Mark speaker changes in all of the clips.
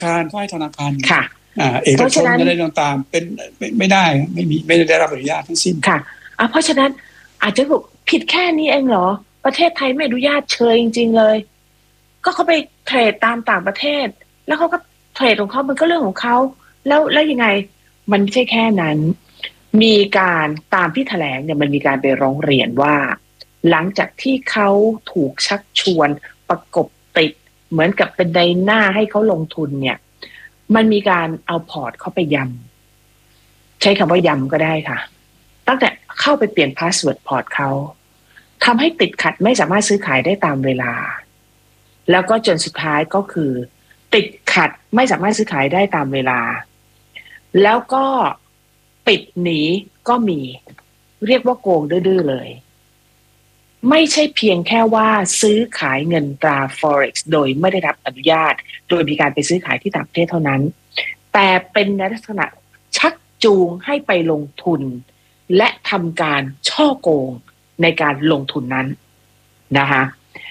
Speaker 1: การก็ให้ธนาคาร
Speaker 2: ค่ะ
Speaker 1: เอกชนอะไรต่างๆเป็นไม่ได้ไม่ได้รับอนุญาตทั้งสิ้น
Speaker 2: ค่ะเพราะฉะนั้นอาจจะบอกผิดแค่นี้เองเหรอประเทศไทยไม่อนุญาตเชยจริงๆเลยก็เขาไปเทรดตามต่างประเทศแล้วเขาก็เทรดของเขามันก็เรื่องของเขาแล้วยังไงมันไม่ใช่แค่นั้นมีการตามที่แถลงเนี่ยมันมีการไปร้องเรียนว่าหลังจากที่เขาถูกชักชวนประกบติดเหมือนกับเป็นไดหน้าให้เขาลงทุนเนี่ยมันมีการเอาพอร์ตเขาไปยำใช้คำว่ายำก็ได้ค่ะตั้งแต่เข้าไปเปลี่ยนพาสเวิร์ดพอร์ตเขาทำให้ติดขัดไม่สามารถซื้อขายได้ตามเวลาแล้วก็จนสุดท้ายก็คือติดขัดไม่สามารถซื้อขายได้ตามเวลาแล้วก็ปิดหนีก็มีเรียกว่าโกงดื้อๆเลยไม่ใช่เพียงแค่ว่าซื้อขายเงินตรา Forex โดยไม่ได้รับอนุญาตโดยมีการไปซื้อขายที่ต่างประเทศเท่านั้นแต่เป็นในลักษณะชักจูงให้ไปลงทุนและทำการช่อโกงในการลงทุนนั้นนะคะ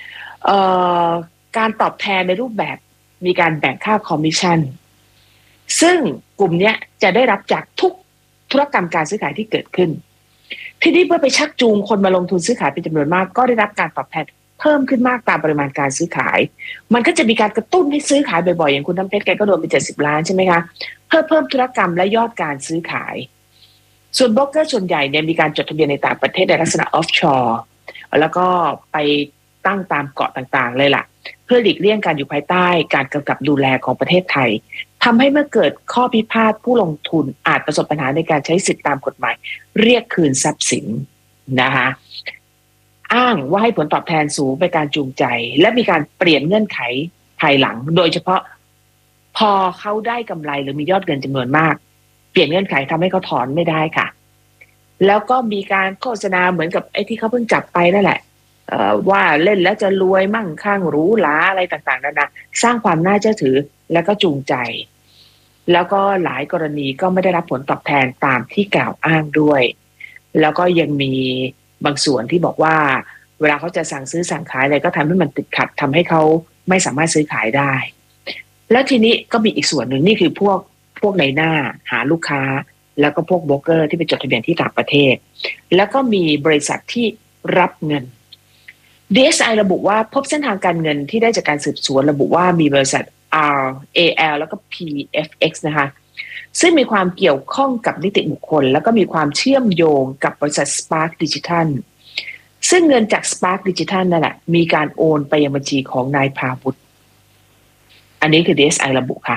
Speaker 2: การตอบแทนในรูปแบบมีการแบ่งค่าคอมมิชชั่นซึ่งกลุ่มนี้จะได้รับจากทุกธุรกรรมการซื้อขายที่เกิดขึ้นทีนี้เมื่อไปชักจูงคนมาลงทุนซื้อขายเป็นจำนวนมากก็ได้รับการตอบแทนเพิ่มขึ้นมากตามปริมาณการซื้อขายมันก็จะมีการกระตุ้นให้ซื้อขายบ่อยๆอย่างคุณน้ำเพชรแกก็โดนไป70 ล้านใช่ไหมคะเพิ่มธุรกรรมและยอดการซื้อขายส่วนโบรกเกอร์ส่วนใหญ่เนี่ยมีการจดทะเบียนในต่างประเทศในลักษณะออฟชอร์แล้วก็ไปตั้งตามเกาะต่างๆเลยล่ะเพื่อหลีกเลี่ยงการอยู่ภายใต้การกำกับดูแลของประเทศไทยทำให้เมื่อเกิดข้อพิพาทผู้ลงทุนอาจประสบปัญหาในการใช้สิทธิตามกฎหมายเรียกคืนทรัพย์สินนะคะอ้างว่าให้ผลตอบแทนสูงเป็นการจูงใจและมีการเปลี่ยนเงื่อนไขภายหลังโดยเฉพาะพอเขาได้กำไรหรือมียอดเงินจำนวนมากเปลี่ยนเงื่อนไขทำให้เขาถอนไม่ได้ค่ะแล้วก็มีการโฆษณาเหมือนกับไอ้ที่เขาเพิ่งจับไปนั่นแหละว่าเล่นแล้วจะรวยมั่งคั่งหรูหราอะไรต่างๆนานาสร้างความน่าเชื่อถือแล้วก็จูงใจแล้วก็หลายกรณีก็ไม่ได้รับผลตอบแทนตามที่กล่าวอ้างด้วยแล้วก็ยังมีบางส่วนที่บอกว่าเวลาเขาจะสั่งซื้อสั่งขายอะไรก็ทำให้มันติดขัดทำให้เขาไม่สามารถซื้อขายได้แล้วทีนี้ก็มีอีกส่วนหนึ่งนี่คือพวกในหน้าหาลูกค้าแล้วก็พวกโบรกเกอร์ที่ไปจดทะเบียนที่ต่างประเทศแล้วก็มีบริษัทที่รับเงิน DSI ระบุว่าพบเส้นทางการเงินที่ได้จากการสืบสวนระบุว่ามีบริษัท RAL แล้วก็ PFX นะคะซึ่งมีความเกี่ยวข้องกับนิติบุคคลแล้วก็มีความเชื่อมโยงกับบริษัท Spark Digital ซึ่งเงินจาก Spark Digital นั่นแหละมีการโอนไปยังบัญชีของนายพาวุฒิอันนี้คือ DSI ระบุค่ะ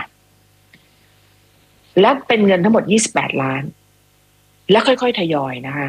Speaker 2: และเป็นเงินทั้งหมด28 ล้านแล้วค่อยๆทยอยนะคะ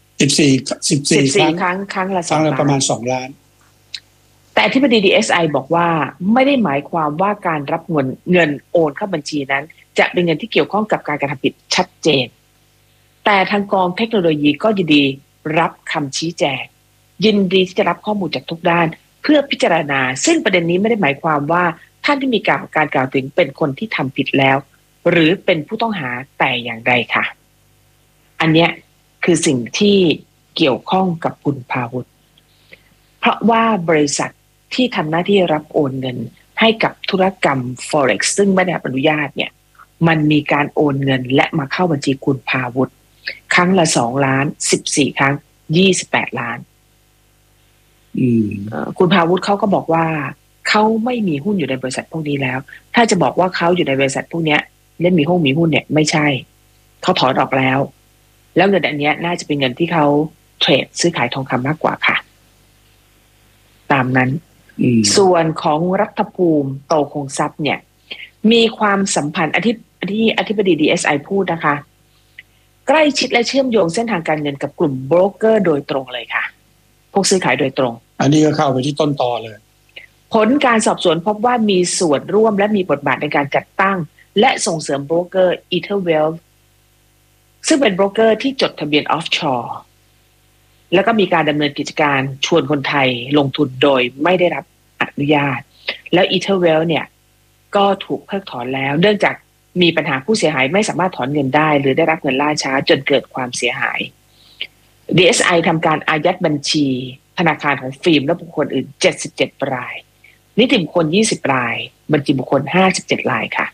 Speaker 2: 14 ครั้งละ
Speaker 1: ประมาณ2 ล้าน
Speaker 2: แต่อธิบดี DSI บอกว่าไม่ได้หมายความว่าการรับเงินโอนเข้าบัญชีนั้นจะเป็นเงินที่เกี่ยวข้องกับการกระทำผิดชัดเจนแต่ทางกองเทคโนโลยีก็ยินดีรับคำชี้แจงยินดีที่จะรับข้อมูลจากทุกด้านเพื่อพิจารณาซึ่งประเด็นนี้ไม่ได้หมายความว่าท่านที่มีการกล่าวถึงเป็นคนที่ทำผิดแล้วหรือเป็นผู้ต้องหาแต่อย่างใดค่ะอันเนี้ยคือสิ่งที่เกี่ยวข้องกับคุณพาวุฒิเพราะว่าบริษัทที่ทำหน้าที่รับโอนเงินให้กับธุรกรรม Forex ซึ่งไม่ได้รับอนุญาตเนี่ยมันมีการโอนเงินและมาเข้าบัญชีคุณพาวุฒิครั้งละ2 ล้าน14 ครั้ง28 ล้านคุณพาวุฒิเขาก็บอกว่าเขาไม่มีหุ้นอยู่ในบริษัทพวกนี้แล้วถ้าจะบอกว่าเขาอยู่ในบริษัทพวกนี้เล่นมีหุ้นเนี่ยไม่ใช่เขาถอนออกแล้วเงินอันนี้น่าจะเป็นเงินที่เขาเทรดซื้อขายทองคำมากกว่าค่ะตามนั้นส่วนของรัฐภูมิโตคงทรัพย์เนี่ยมีความสัมพันธ์ที่อธิบดี DSI พูดนะคะใกล้ชิดและเชื่อมโยงเส้นทางการเงินกับกลุ่มโบรกเกอร์โดยตรงเลยค่ะพวกซื้อขายโดยตรง
Speaker 1: อันนี้ก็เข้าไปที่ต้นตอเลย
Speaker 2: ผลการสอบสวนพบว่ามีส่วนร่วมและมีบทบาทในการจัดตั้งและส่งเสริมโบรกเกอร์ Etherwealth ซึ่งเป็นโบรกเกอร์ที่จดทะเบียนออฟชอร์แล้วก็มีการดำเนินกิจการชวนคนไทยลงทุนโดยไม่ได้รับอนุญาตแล้ว Etherwealth เนี่ยก็ถูกเพิกถอนแล้วเนื่องจากมีปัญหาผู้เสียหายไม่สามารถถอนเงินได้หรือได้รับเงินล่าช้าจนเกิดความเสียหาย DSI ทำการอายัดบัญชีธนาคารของฟิล์มและบุคคลอื่น77 รายนิติบุคคล20 รายบัญชีบุคคล57 รายค่ะ